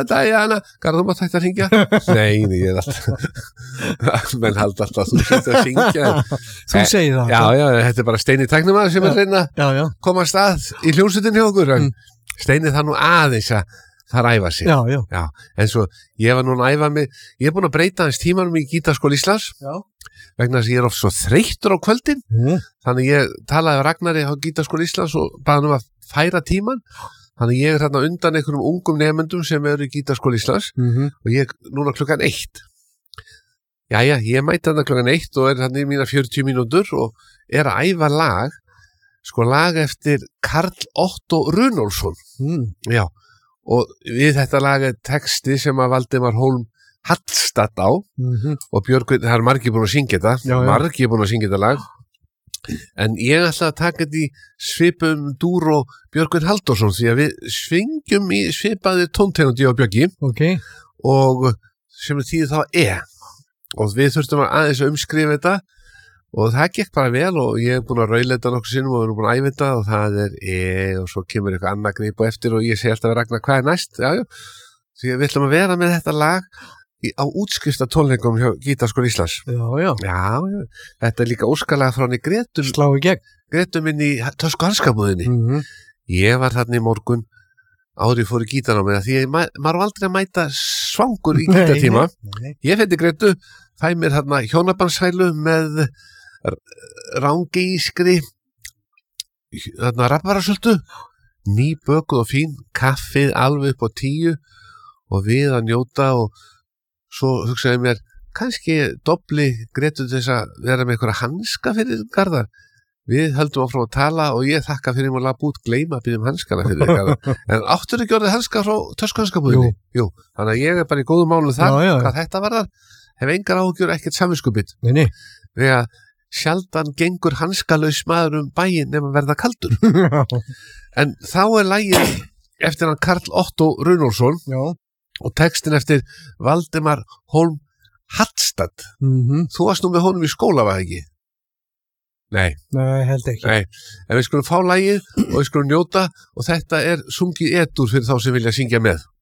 Diana, Garðar, þú mátt hægt að syngja. Nei, ég er alltaf, menn haldi alltaf að þú setur að syngja. Þú segir það. Já, þetta er bara Steini tæknimaður sem er reyna að koma að stað í hljómsveitinni hjá okkur. Steini það nú aðeins að það æfa sig. Já, en svo ég var núna að æfa mig, ég er búin að breyta hans tímanum í Gítarskóla Íslands. Já. Vegna þess að ég er oft svo þreyttur á kvöldin þannig ég talaði á Ragnari á Gítarskóla Íslands og baði að færa tíman þannig ég er þarna undan einhverjum ungum nemendum sem eru í Gítarskóla Íslands og ég núna klukkan 1 Jæja, ég mæti þarna klukkan 1 og er þarna í mína 40 mínútur og er að æfa lag eftir Karl Otto Runólfsson Já, og við þetta lag er texti sem að Valdimar Hólm Hallstatt á og Björgvin, það er margir búin að syngja þetta margir búin að syngja þetta lag en ég ætla að taka þetta í svipum dúr og Björgvin Halldórsson því að við svingjum í svipaði tóntegundi á Björgi og sem þýðir þá og við þurftum aðeins að umskrifa þetta og það gekk bara vel og ég er búin að raula þetta nokkuð sinnum og við erum búin að æfa þetta og það er og svo kemur eitthvað annað grip og eftir og ég segi alltaf við Ragnar hvað er næst því að við ætlum að vera með þetta lag á útskrifta tónleikum hjá Gítarskóla Íslands. Já, þetta er líka óskalega frá henni Gretum. Slá í gegn. Gretum inn í Tösku hanskabúðinni. Ég var þarna í morgun áður ég fór í gítarnámið því að maður var aldrei að mæta svangur í gítartíma. Ég fetti Gretu, fæ mér þarna hjónabandshælu með rángískri þarna rabarasöldu, nýbökuð og fín, kaffið alveg upp á 10 og við að njóta og svo hugsaði mér, kannski dobli Gretu þess að vera með einhverja hanska fyrir Garðar. Við höldum áfram að tala og ég þakka fyrir að lafa út gleyma að byrja hanskana fyrir Garðar. En áttur ekki orðið hanska frá Tösku hanskabúðinni? Jú. Þannig að ég er bara í góðum málu þar, hvað þetta varðar, hef engar áhugjur ekkert samviskubit. Nei. Því að sjaldan gengur hanskalaus maður bæinn nema verða kaldur. En þá er lagið eftir hann Karl Otto Runólfsson. Já. Og textin eftir Valdimar Hólm Hallstatt. Þú varst nú með honum í skóla, var það ekki? Nei, held ekki. Nei, en við skulum fá lagið og við skulum njóta og þetta er sungið edur fyrir þá sem vilja syngja með.